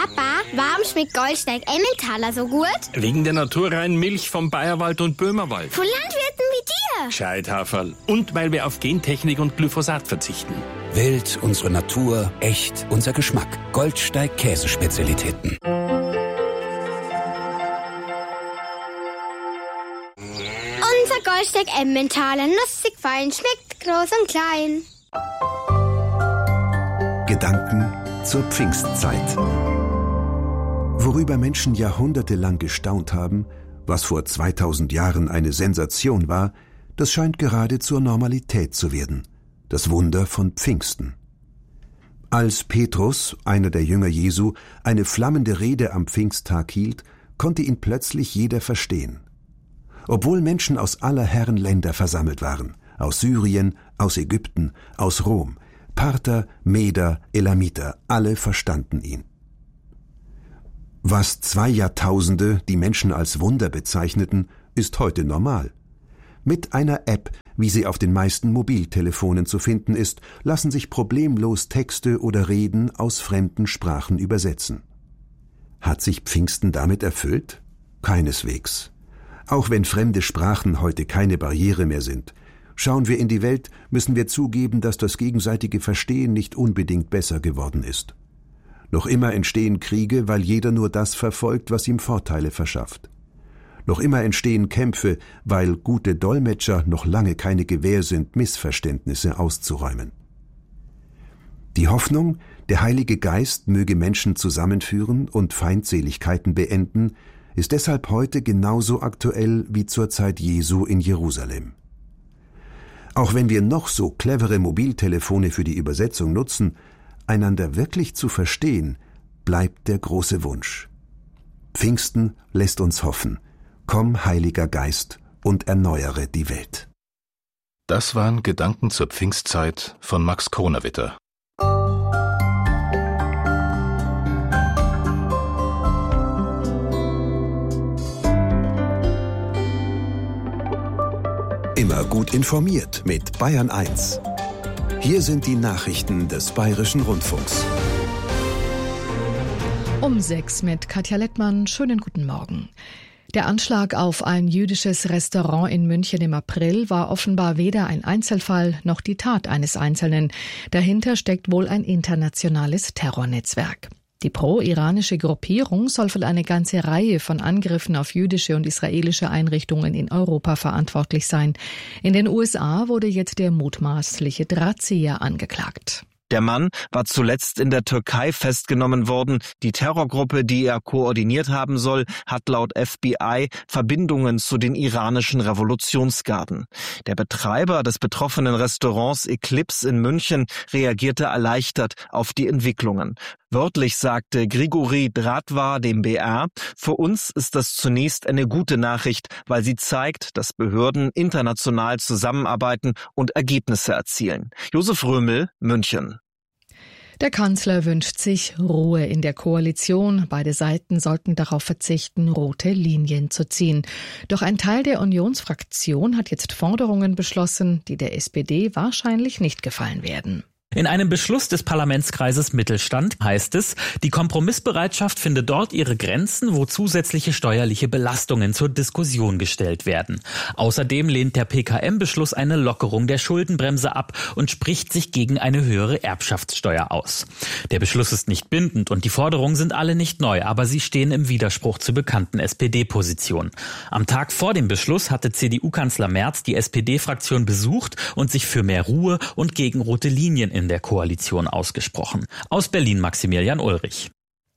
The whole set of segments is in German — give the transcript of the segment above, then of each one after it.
Papa, warum schmeckt Goldsteig Emmentaler so gut? Wegen der naturreinen Milch vom Bayerwald und Böhmerwald. Von Landwirten wie dir. Scheithaferl. Und weil wir auf Gentechnik und Glyphosat verzichten. Wild, unsere Natur, echt, unser Geschmack. Goldsteig Käsespezialitäten. Unser Goldsteig Emmentaler, nussig fein, schmeckt groß und klein. Gedanken zur Pfingstzeit. Worüber Menschen jahrhundertelang gestaunt haben, was vor 2000 Jahren eine Sensation war, das scheint gerade zur Normalität zu werden. Das Wunder von Pfingsten. Als Petrus, einer der Jünger Jesu, eine flammende Rede am Pfingsttag hielt, konnte ihn plötzlich jeder verstehen. Obwohl Menschen aus aller Herren Länder versammelt waren, aus Syrien, aus Ägypten, aus Rom, Parther, Meder, Elamiter, alle verstanden ihn. Was 2 Jahrtausende die Menschen als Wunder bezeichneten, ist heute normal. Mit einer App, wie sie auf den meisten Mobiltelefonen zu finden ist, lassen sich problemlos Texte oder Reden aus fremden Sprachen übersetzen. Hat sich Pfingsten damit erfüllt? Keineswegs. Auch wenn fremde Sprachen heute keine Barriere mehr sind. Schauen wir in die Welt, müssen wir zugeben, dass das gegenseitige Verstehen nicht unbedingt besser geworden ist. Noch immer entstehen Kriege, weil jeder nur das verfolgt, was ihm Vorteile verschafft. Noch immer entstehen Kämpfe, weil gute Dolmetscher noch lange keine Gewähr sind, Missverständnisse auszuräumen. Die Hoffnung, der Heilige Geist möge Menschen zusammenführen und Feindseligkeiten beenden, ist deshalb heute genauso aktuell wie zur Zeit Jesu in Jerusalem. Auch wenn wir noch so clevere Mobiltelefone für die Übersetzung nutzen, einander wirklich zu verstehen, bleibt der große Wunsch. Pfingsten lässt uns hoffen. Komm, Heiliger Geist, und erneuere die Welt. Das waren Gedanken zur Pfingstzeit von Max Kronawitter. Immer gut informiert mit Bayern 1. Hier sind die Nachrichten des Bayerischen Rundfunks. Um 6 mit Katja Lettmann. Schönen guten Morgen. Der Anschlag auf ein jüdisches Restaurant in München im April war offenbar weder ein Einzelfall noch die Tat eines Einzelnen. Dahinter steckt wohl ein internationales Terrornetzwerk. Die pro-iranische Gruppierung soll für eine ganze Reihe von Angriffen auf jüdische und israelische Einrichtungen in Europa verantwortlich sein. In den USA wurde jetzt der mutmaßliche Drahtzieher angeklagt. Der Mann war zuletzt in der Türkei festgenommen worden. Die Terrorgruppe, die er koordiniert haben soll, hat laut FBI Verbindungen zu den iranischen Revolutionsgarden. Der Betreiber des betroffenen Restaurants Eclipse in München reagierte erleichtert auf die Entwicklungen. Wörtlich sagte Grigori Dratwa dem BR: Für uns ist das zunächst eine gute Nachricht, weil sie zeigt, dass Behörden international zusammenarbeiten und Ergebnisse erzielen. Josef Römel, München. Der Kanzler wünscht sich Ruhe in der Koalition. Beide Seiten sollten darauf verzichten, rote Linien zu ziehen. Doch ein Teil der Unionsfraktion hat jetzt Forderungen beschlossen, die der SPD wahrscheinlich nicht gefallen werden. In einem Beschluss des Parlamentskreises Mittelstand heißt es, die Kompromissbereitschaft finde dort ihre Grenzen, wo zusätzliche steuerliche Belastungen zur Diskussion gestellt werden. Außerdem lehnt der PKM-Beschluss eine Lockerung der Schuldenbremse ab und spricht sich gegen eine höhere Erbschaftssteuer aus. Der Beschluss ist nicht bindend und die Forderungen sind alle nicht neu, aber sie stehen im Widerspruch zur bekannten SPD-Position. Am Tag vor dem Beschluss hatte CDU-Kanzler Merz die SPD-Fraktion besucht und sich für mehr Ruhe und gegen rote Linien in der Koalition ausgesprochen. Aus Berlin Maximilian Ulrich.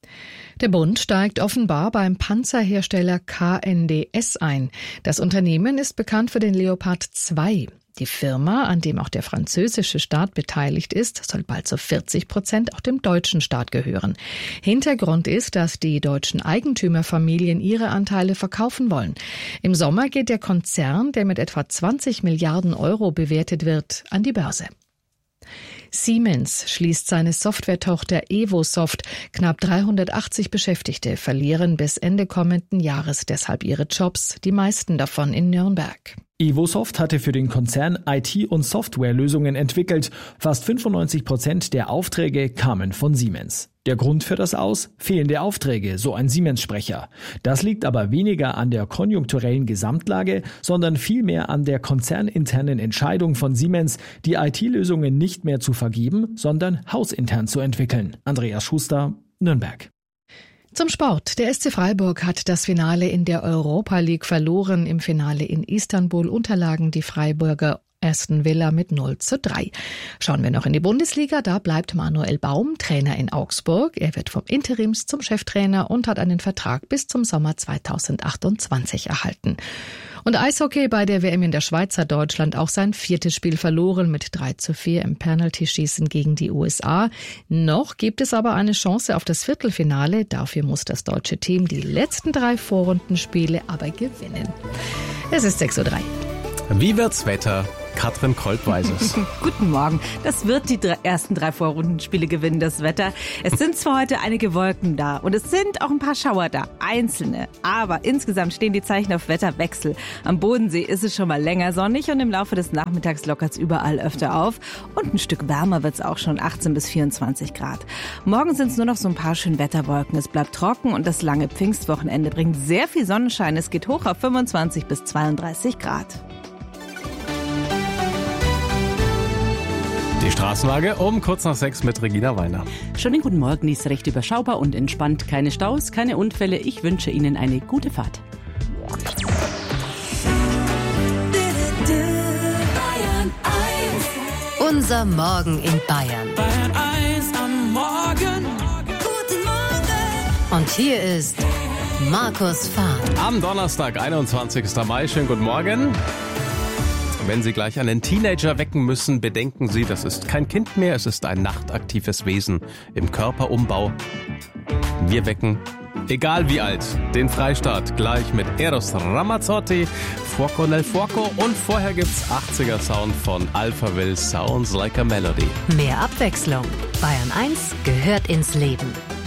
Der Bund steigt offenbar beim Panzerhersteller KNDS ein. Das Unternehmen ist bekannt für den Leopard 2. Die Firma, an dem auch der französische Staat beteiligt ist, soll bald zu 40% auch dem deutschen Staat gehören. Hintergrund ist, dass die deutschen Eigentümerfamilien ihre Anteile verkaufen wollen. Im Sommer geht der Konzern, der mit etwa 20 Milliarden Euro bewertet wird, an die Börse. Siemens schließt seine Softwaretochter Evosoft. Knapp 380 Beschäftigte verlieren bis Ende kommenden Jahres deshalb ihre Jobs, die meisten davon in Nürnberg. Evosoft hatte für den Konzern IT- und Softwarelösungen entwickelt. Fast 95% der Aufträge kamen von Siemens. Der Grund für das Aus? Fehlende Aufträge, so ein Siemens-Sprecher. Das liegt aber weniger an der konjunkturellen Gesamtlage, sondern vielmehr an der konzerninternen Entscheidung von Siemens, die IT-Lösungen nicht mehr zu vergeben, sondern hausintern zu entwickeln. Andreas Schuster, Nürnberg. Zum Sport. Der SC Freiburg hat das Finale in der Europa League verloren. Im Finale in Istanbul unterlagen die Freiburger Aston Villa mit 0:3. Schauen wir noch in die Bundesliga. Da bleibt Manuel Baum Trainer in Augsburg. Er wird vom Interims zum Cheftrainer und hat einen Vertrag bis zum Sommer 2028 erhalten. Und Eishockey: bei der WM in der Schweiz hat Deutschland auch sein 4. Spiel verloren mit 3:4 im Penalty-Schießen gegen die USA. Noch gibt es aber eine Chance auf das Viertelfinale. Dafür muss das deutsche Team die letzten 3 Vorrundenspiele aber gewinnen. Es ist 6:03 Uhr. Wie wird's Wetter? Katrin Kolb weiß es. Guten Morgen. Das wird die ersten 3 Vorrundenspiele gewinnen, das Wetter. Es sind zwar heute einige Wolken da und es sind auch ein paar Schauer da, einzelne. Aber insgesamt stehen die Zeichen auf Wetterwechsel. Am Bodensee ist es schon mal länger sonnig und im Laufe des Nachmittags lockert es überall öfter auf. Und ein Stück wärmer wird es auch schon, 18 bis 24 Grad. Morgen sind es nur noch so ein paar Schönwetterwolken. Es bleibt trocken und das lange Pfingstwochenende bringt sehr viel Sonnenschein. Es geht hoch auf 25 bis 32 Grad. Die Straßenlage um kurz nach 6 mit Regina Weiner. Schönen guten Morgen, ist recht überschaubar und entspannt. Keine Staus, keine Unfälle. Ich wünsche Ihnen eine gute Fahrt. Unser Morgen in Bayern. Bayern 1 am Morgen. Guten Morgen. Und hier ist Markus Fahrt. Am Donnerstag, 21. Mai. Schönen guten Morgen. Wenn Sie gleich einen Teenager wecken müssen, bedenken Sie, das ist kein Kind mehr, es ist ein nachtaktives Wesen im Körperumbau. Wir wecken, egal wie alt, den Freistaat gleich mit Eros Ramazzotti, Fuoco nel Fuoco und vorher gibt's 80er Sound von Alphaville, Sounds Like a Melody. Mehr Abwechslung. Bayern 1 gehört ins Leben.